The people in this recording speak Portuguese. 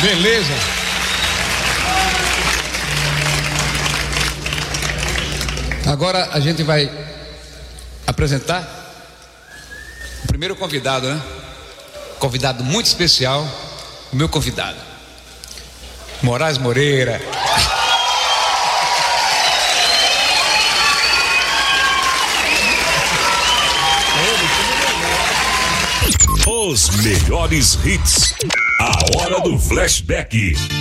Beleza. Agora a gente vai apresentar o primeiro convidado, né? Convidado muito especial, o meu convidado, Moraes Moreira. Os melhores hits. A hora do flashback.